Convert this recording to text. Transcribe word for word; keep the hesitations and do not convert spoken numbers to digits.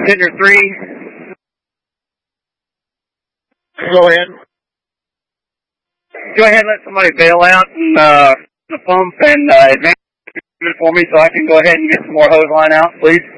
Tender three. Go ahead. Go ahead and let somebody bail out and, uh, the pump and, uh, advance it for me so I can go ahead and get some more hose line out, please.